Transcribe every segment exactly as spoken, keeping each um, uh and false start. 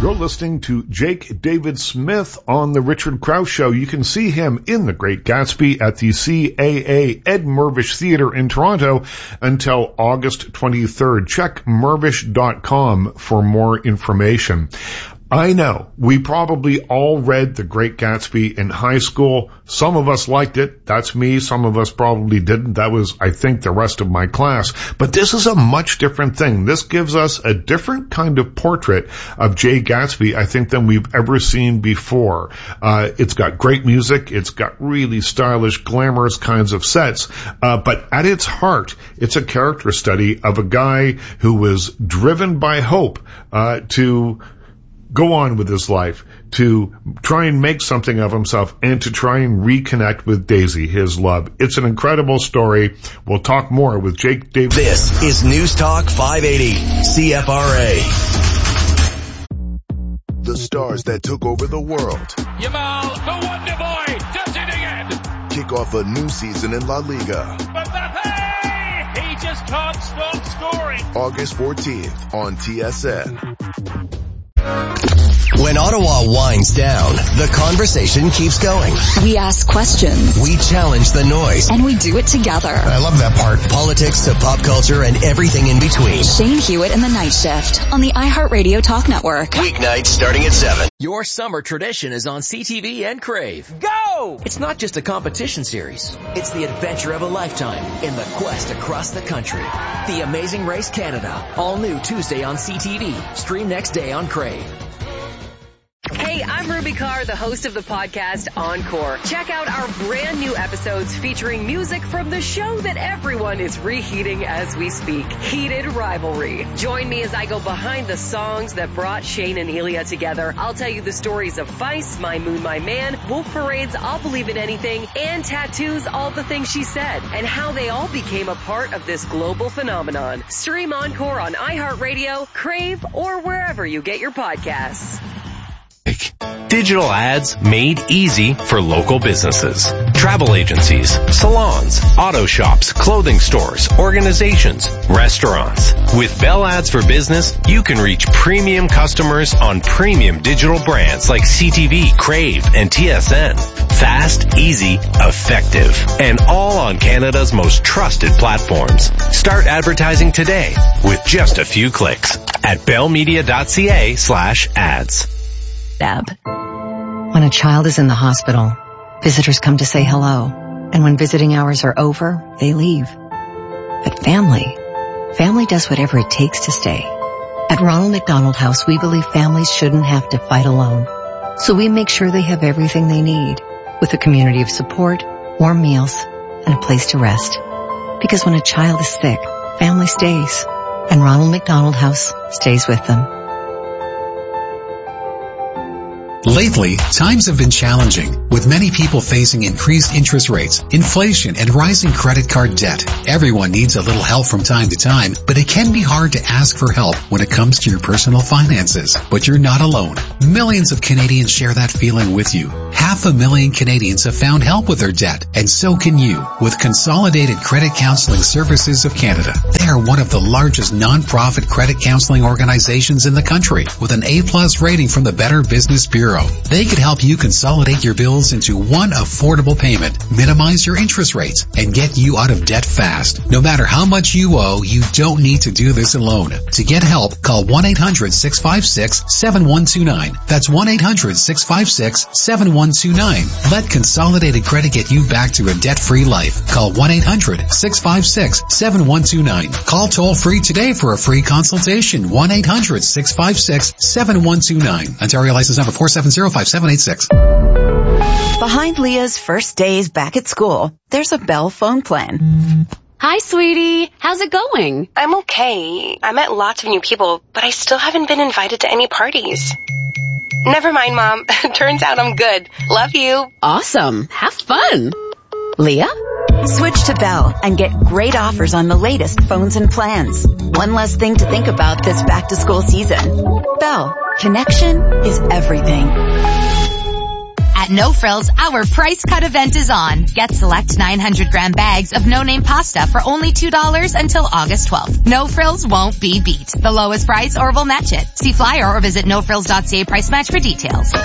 You're listening to Jake David Smith on The Richard Krause Show. You can see him in The Great Gatsby at the C A A Ed Mirvish Theatre in Toronto until August twenty-third. Check mirvish dot com for more information. I know, we probably all read The Great Gatsby in high school. Some of us liked it. That's me. Some of us probably didn't. That was, I think, the rest of my class. But this is a much different thing. This gives us a different kind of portrait of Jay Gatsby, I think, than we've ever seen before. Uh, it's got great music. It's got really stylish, glamorous kinds of sets. Uh, but at its heart, it's a character study of a guy who was driven by hope uh, to go on with his life, to try and make something of himself, and to try and reconnect with Daisy, his love. It's an incredible story. We'll talk more with Jake Davis. This is News Talk five eighty, C F R A. The stars that took over the world. Yamal, the Wonder Boy, does it again. Kick off a new season in La Liga. Mbappe, he just can't stop scoring. August fourteenth on T S N. When Ottawa winds down, the conversation keeps going. We ask questions. We challenge the noise. And we do it together. I love that part. Politics to pop culture and everything in between. Shane Hewitt and the Night Shift on the iHeartRadio Talk Network. Weeknights starting at seven. Your summer tradition is on C T V and Crave. Go! It's not just a competition series. It's the adventure of a lifetime in the quest across the country. The Amazing Race Canada. All new Tuesday on C T V. Stream next day on Crave. Hey, I'm Ruby Carr, the host of the podcast Encore. Check out our brand new episodes featuring music from the show that everyone is reheating as we speak, Heated Rivalry. Join me as I go behind the songs that brought Shane and Elia together. I'll tell you the stories of Feist, My Moon, My Man, Wolf Parade's I'll Believe in Anything, and Tattoo's All the Things She Said, and how they all became a part of this global phenomenon. Stream Encore on iHeartRadio, Crave, or wherever you get your podcasts. Digital ads made easy for local businesses. Travel agencies, salons, auto shops, clothing stores, organizations, restaurants. With Bell Ads for Business, you can reach premium customers on premium digital brands like C T V, Crave, and T S N. Fast, easy, effective, and all on Canada's most trusted platforms. Start advertising today with just a few clicks at bellmedia.ca slash ads. When a child is in the hospital, visitors come to say hello, and when visiting hours are over, they leave. But family, family does whatever it takes to stay. At Ronald McDonald House, we believe families shouldn't have to fight alone. So we make sure they have everything they need, with a community of support, warm meals, and a place to rest. Because when a child is sick, family stays, and Ronald McDonald House stays with them. Lately, times have been challenging, with many people facing increased interest rates, inflation, and rising credit card debt. Everyone needs a little help from time to time, but it can be hard to ask for help when it comes to your personal finances. But you're not alone. Millions of Canadians share that feeling with you. Half a million Canadians have found help with their debt, and so can you, with Consolidated Credit Counseling Services of Canada. They are one of the largest non-profit credit counseling organizations in the country, with an A plus rating from the Better Business Bureau. They could help you consolidate your bills into one affordable payment, minimize your interest rates, and get you out of debt fast. No matter how much you owe, you don't need to do this alone. To get help, call one eight hundred six five six seven one two nine. That's one eight hundred six five six seven one two nine. Let Consolidated Credit get you back to a debt-free life. Call one eight hundred six five six seven one two nine. Call toll-free today for a free consultation. one eight hundred six five six seven one two nine. Ontario license number four seven zero five seven eight six. Behind Leah's first days back at school, there's a Bell phone plan. Hi, sweetie. How's it going? I'm okay. I met lots of new people, but I still haven't been invited to any parties. Never mind, Mom. Turns out I'm good. Love you. Awesome. Have fun. Leah? Switch to Bell and get great offers on the latest phones and plans. One less thing to think about this back-to-school season. Bell. Connection is everything. At No Frills, our price cut event is on. Get select nine hundred gram bags of no-name pasta for only two dollars until August twelfth. No Frills won't be beat. The lowest price or we'll match it. See flyer or visit no frills dot c a price match for details.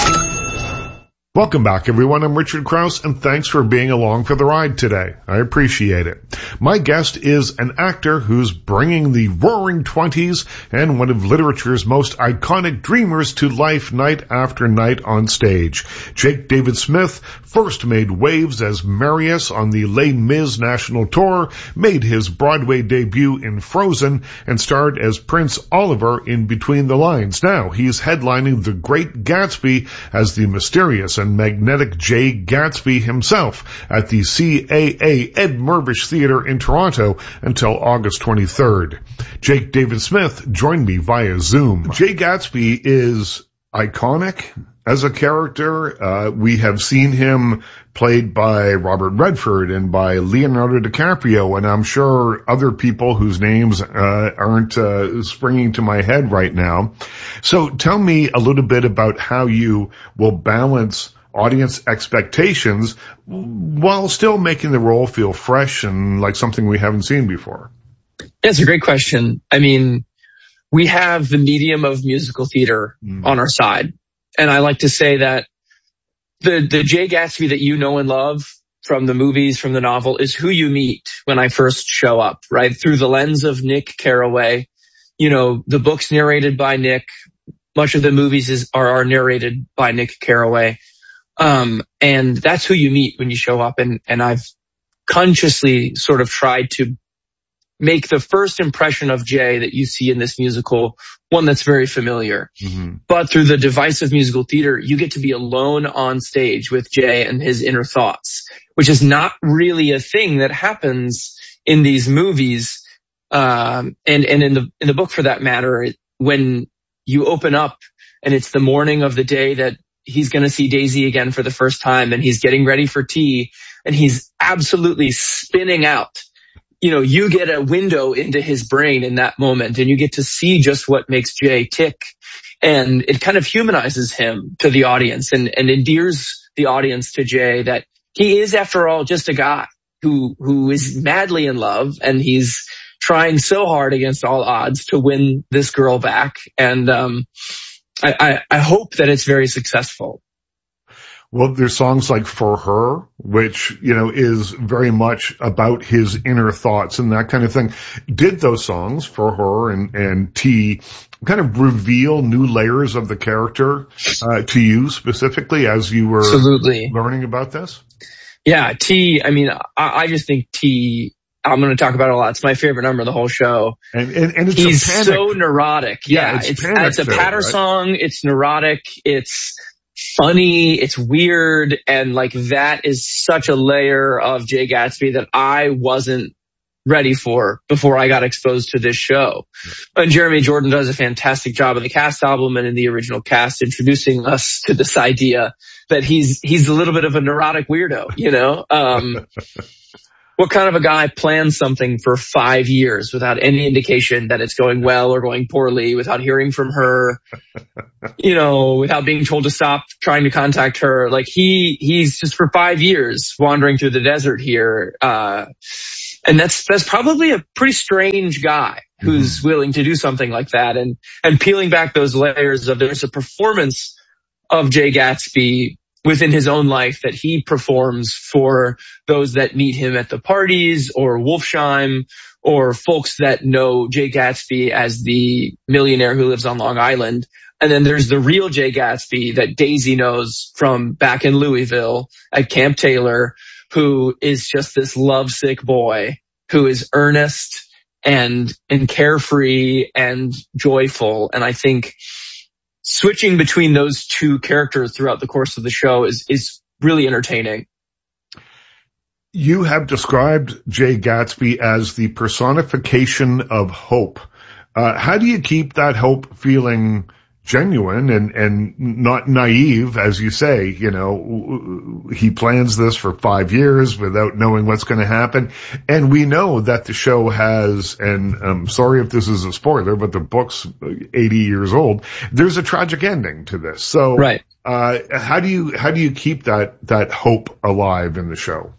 Welcome back, everyone. I'm Richard Krause, and thanks for being along for the ride today. I appreciate it. My guest is an actor who's bringing the roaring twenties and one of literature's most iconic dreamers to life night after night on stage. Jake David Smith first made waves as Marius on the Les Mis national tour, made his Broadway debut in Frozen, and starred as Prince Oliver in Between the Lines. Now he's headlining The Great Gatsby as the mysterious and magnetic Jay Gatsby himself at the C A A Ed Mirvish Theater in Toronto until August twenty-third. Jake David Smith joined me via Zoom. Jay Gatsby is iconic as a character. Uh, we have seen him played by Robert Redford and by Leonardo DiCaprio, and I'm sure other people whose names uh, aren't uh, springing to my head right now. So tell me a little bit about how you will balance audience expectations while still making the role feel fresh and like something we haven't seen before. That's a great question. I mean, we have the medium of musical theater mm. on our side. And I like to say that the, the Jay Gatsby that you know and love from the movies, from the novel, is who you meet when I first show up, right? Through the lens of Nick Carraway. You know, the book's narrated by Nick. Much of the movies is, are, are narrated by Nick Carraway. Um, and that's who you meet when you show up. And, and I've consciously sort of tried to make the first impression of Jay that you see in this musical one that's very familiar. Mm-hmm. But through the device of musical theater, you get to be alone on stage with Jay and his inner thoughts, which is not really a thing that happens in these movies. Um, and, and in the, in the book for that matter, it, when you open up and it's the morning of the day that he's going to see Daisy again for the first time, and he's getting ready for tea, and he's absolutely spinning out. You know, you get a window into his brain in that moment, and you get to see just what makes Jay tick. And it kind of humanizes him to the audience and, and endears the audience to Jay, that he is, after all, just a guy who, who is madly in love, and he's trying so hard against all odds to win this girl back. And, um, I, I, I hope that it's very successful. Well, there's songs like For Her, which, you know, is very much about his inner thoughts and that kind of thing. Did those songs, For Her and, and T, kind of reveal new layers of the character uh, to you specifically as you were Absolutely. learning about this? Yeah, T, I mean, I, I just think T, I'm going to talk about it a lot. It's my favorite number of the whole show. And, and, and it's He's a panic. so neurotic. Yeah, yeah it's, it's, panic it's a there, patter right? song. It's neurotic. It's funny. It's weird. And like that is such a layer of Jay Gatsby that I wasn't ready for before I got exposed to this show. Yeah. And Jeremy Jordan does a fantastic job in the cast album and in the original cast introducing us to this idea that he's, he's a little bit of a neurotic weirdo, you know? Um, What kind of a guy plans something for five years without any indication that it's going well or going poorly, without hearing from her, you know, without being told to stop trying to contact her? Like he, he's just for five years wandering through the desert here. Uh, and that's, that's probably a pretty strange guy who's mm-hmm. willing to do something like that. And, and peeling back those layers of, there's a performance of Jay Gatsby within his own life that he performs for those that meet him at the parties or Wolfsheim, or folks that know Jay Gatsby as the millionaire who lives on Long Island. And then there's the real Jay Gatsby that Daisy knows from back in Louisville at Camp Taylor, who is just this lovesick boy who is earnest and, and carefree and joyful. And I think switching between those two characters throughout the course of the show is, is really entertaining. You have described Jay Gatsby as the personification of hope. Uh, how do you keep that hope feeling genuine and, and not naive, as you say? You know, he plans this for five years without knowing what's going to happen. And we know that the show has, and I'm sorry if this is a spoiler, but the book's eighty years old. There's a tragic ending to this. So, right. Uh, how do you, how do you keep that, that hope alive in the show?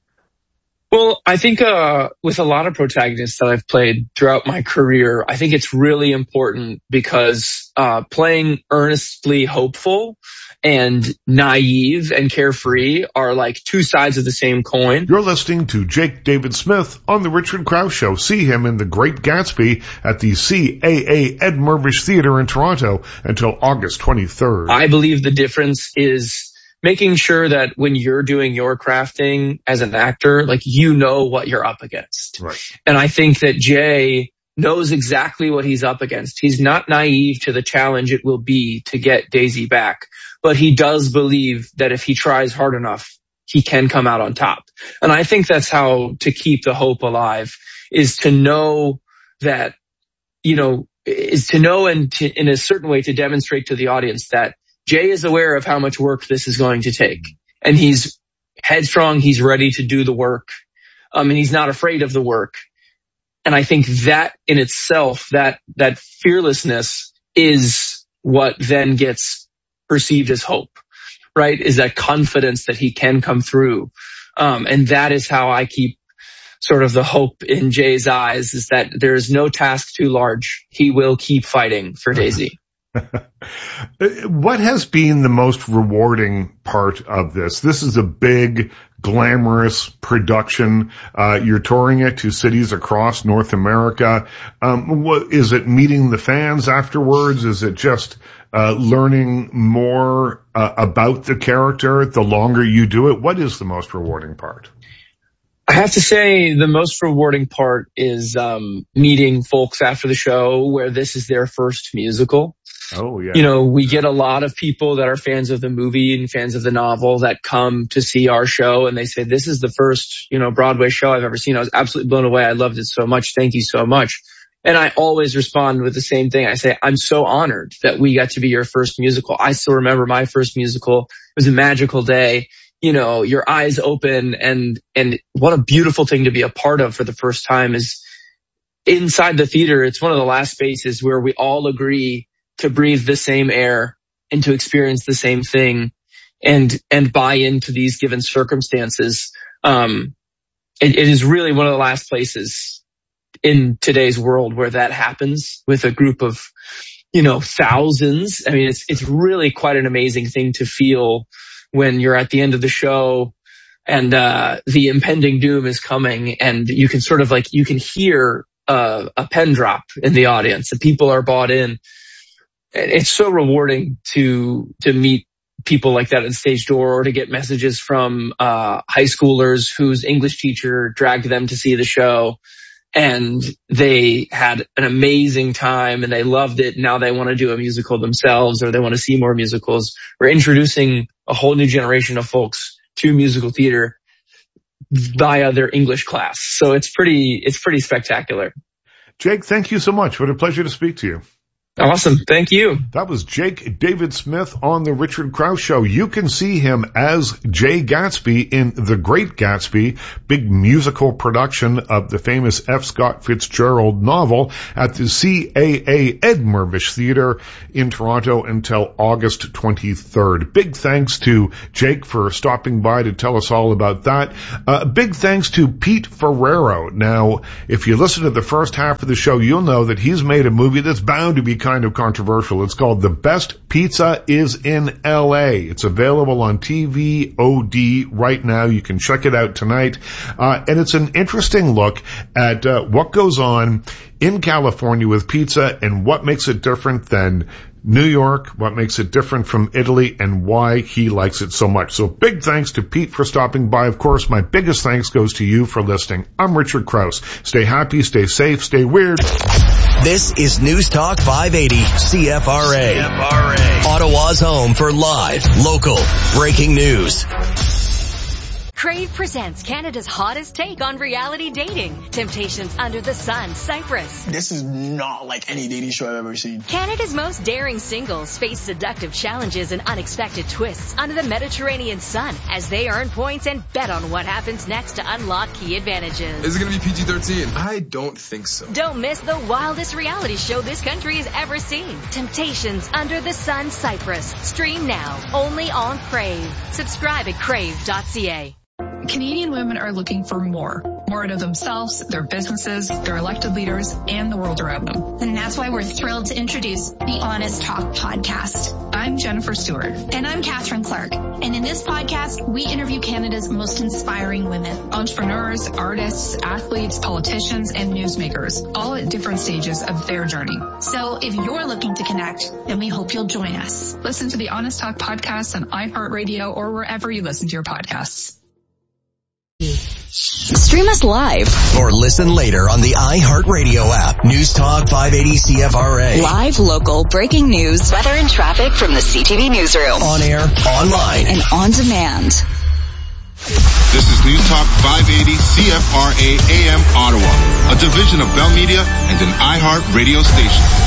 Well, I think, uh, with a lot of protagonists that I've played throughout my career, I think it's really important because, uh, playing earnestly hopeful and naive and carefree are like two sides of the same coin. You're listening to Jake David Smith on The Richard Krause Show. See him in The Great Gatsby at the C A A Ed Mirvish Theater in Toronto until August twenty-third. I believe the difference is making sure that when you're doing your crafting as an actor, like you know what you're up against. Right. And I think that Jay knows exactly what he's up against. He's not naive to the challenge it will be to get Daisy back, but he does believe that if he tries hard enough, he can come out on top. And I think that's how to keep the hope alive, is to know that, you know, is to know and to, in a certain way to demonstrate to the audience that Jay is aware of how much work this is going to take. And he's headstrong. He's ready to do the work. Um, and he's not afraid of the work. And I think that in itself, that, that fearlessness is what then gets perceived as hope, right? Is that confidence that he can come through. Um, and that is how I keep sort of the hope in Jay's eyes, is that there is no task too large. He will keep fighting for Daisy. What has been the most rewarding part of this? This is a big, glamorous production. Uh, you're touring it to cities across North America. Um, what, is it meeting the fans afterwards? Is it just uh, learning more uh, about the character the longer you do it? What is the most rewarding part? I have to say the most rewarding part is um meeting folks after the show where this is their first musical. Oh, yeah. You know, we get a lot of people that are fans of the movie and fans of the novel that come to see our show, and they say, this is the first, you know, Broadway show I've ever seen. I was absolutely blown away. I loved it so much. Thank you so much. And I always respond with the same thing. I say, I'm so honored that we got to be your first musical. I still remember my first musical. It was a magical day. You know, your eyes open, and, and what a beautiful thing to be a part of for the first time is inside the theater. It's one of the last spaces where we all agree to breathe the same air and to experience the same thing and, and buy into these given circumstances. Um, it, it is really one of the last places in today's world where that happens with a group of, you know, thousands. I mean, it's, it's really quite an amazing thing to feel when you're at the end of the show and, uh, the impending doom is coming, and you can sort of like, you can hear, uh, a pen drop in the audience and people are bought in. It's so rewarding to, to meet people like that at the stage door, or to get messages from, uh, high schoolers whose English teacher dragged them to see the show, and they had an amazing time and they loved it. Now they want to do a musical themselves, or they want to see more musicals. We're introducing a whole new generation of folks to musical theater via their English class. So it's pretty, it's pretty spectacular. Jake, thank you so much. What a pleasure to speak to you. Awesome. Thank you. That was Jake David Smith on The Richard Krause Show. You can see him as Jay Gatsby in The Great Gatsby, big musical production of the famous F. Scott Fitzgerald novel, at the C A A Ed Mirvish Theater in Toronto until August twenty-third. Big thanks to Jake for stopping by to tell us all about that. Uh, big thanks to Pete Ferrero. Now, if you listen to the first half of the show, you'll know that he's made a movie that's bound to be kind of controversial. It's called The Best Pizza is in L A. It's available on T V O D right now. You can check it out tonight. Uh, and it's an interesting look at uh, what goes on in California with pizza and what makes it different than New York, what makes it different from Italy, and why he likes it so much. So big thanks to Pete for stopping by. Of course, my biggest thanks goes to you for listening. I'm Richard Krause. Stay happy, stay safe, stay weird. This is News Talk five eighty C F R A. C F R A. Ottawa's home for live, local, breaking news. Crave presents Canada's hottest take on reality dating. Temptations Under the Sun, Cyprus. This is not like any dating show I've ever seen. Canada's most daring singles face seductive challenges and unexpected twists under the Mediterranean sun as they earn points and bet on what happens next to unlock key advantages. Is it going to be P G thirteen? I don't think so. Don't miss the wildest reality show this country has ever seen. Temptations Under the Sun, Cyprus. Stream now, only on Crave. Subscribe at crave dot c a. Canadian women are looking for more. More out of themselves, their businesses, their elected leaders, and the world around them. And that's why we're thrilled to introduce the Honest Talk podcast. I'm Jennifer Stewart. And I'm Catherine Clark. And in this podcast, we interview Canada's most inspiring women. Entrepreneurs, artists, athletes, politicians, and newsmakers, all at different stages of their journey. So if you're looking to connect, then we hope you'll join us. Listen to the Honest Talk podcast on iHeartRadio or wherever you listen to your podcasts. Stream us live or listen later on the iHeartRadio app. News Talk five eighty C F R A. Live, local, breaking news, weather and traffic from the C T V newsroom. On air, online, and on demand. This is News Talk five eighty C F R A A M Ottawa, a division of Bell Media and an iHeartRadio station.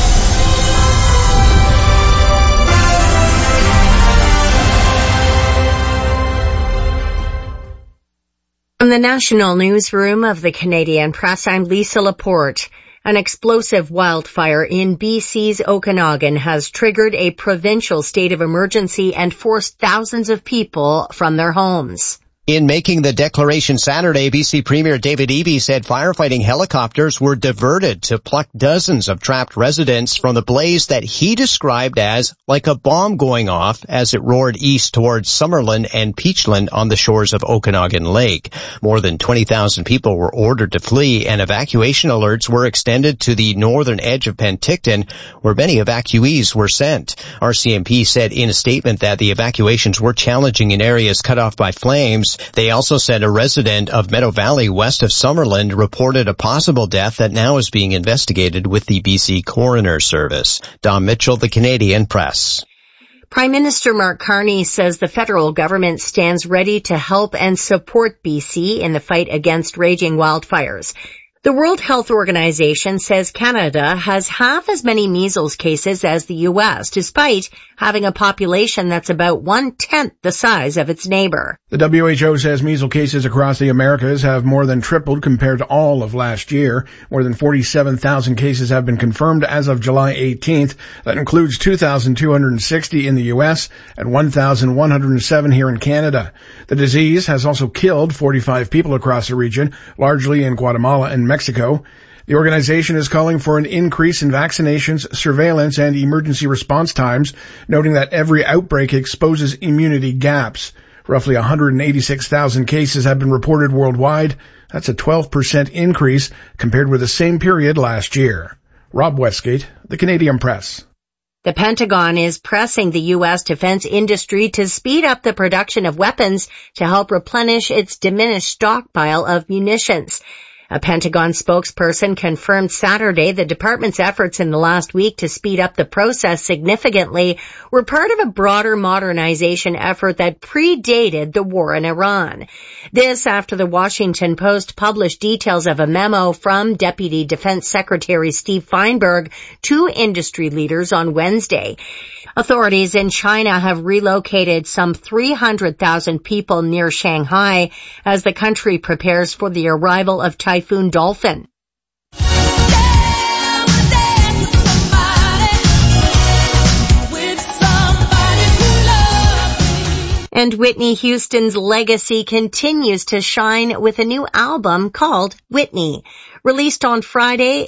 From the National Newsroom of the Canadian Press, I'm Lisa Laporte. An explosive wildfire in B C's Okanagan has triggered a provincial state of emergency and forced thousands of people from their homes. In making the declaration Saturday, B C Premier David Eby said firefighting helicopters were diverted to pluck dozens of trapped residents from the blaze that he described as like a bomb going off as it roared east towards Summerlin and Peachland on the shores of Okanagan Lake. More than twenty thousand people were ordered to flee, and evacuation alerts were extended to the northern edge of Penticton, where many evacuees were sent. R C M P said in a statement that the evacuations were challenging in areas cut off by flames. They also said a resident of Meadow Valley west of Summerland reported a possible death that now is being investigated with the B C Coroner Service. Dom Mitchell, the Canadian Press. Prime Minister Mark Carney says the federal government stands ready to help and support B C in the fight against raging wildfires. The World Health Organization says Canada has half as many measles cases as the U S, despite having a population that's about one-tenth the size of its neighbor. The W H O says measles cases across the Americas have more than tripled compared to all of last year. More than forty-seven thousand cases have been confirmed as of July eighteenth. That includes two thousand two hundred sixty in the U S and one thousand one hundred seven here in Canada. The disease has also killed forty-five people across the region, largely in Guatemala and Mexico. The organization is calling for an increase in vaccinations, surveillance, and emergency response times, noting that every outbreak exposes immunity gaps. Roughly one hundred eighty-six thousand cases have been reported worldwide. That's a twelve percent increase compared with the same period last year. Rob Westgate, the Canadian Press. The Pentagon is pressing the U S defense industry to speed up the production of weapons to help replenish its diminished stockpile of munitions. A Pentagon spokesperson confirmed Saturday the department's efforts in the last week to speed up the process significantly were part of a broader modernization effort that predated the war in Iran. This after the Washington Post published details of a memo from Deputy Defense Secretary Steve Feinberg to industry leaders on Wednesday. Authorities in China have relocated some three hundred thousand people near Shanghai as the country prepares for the arrival of Typhoon Dolphin. And Whitney Houston's legacy continues to shine with a new album called Whitney. Released on Friday,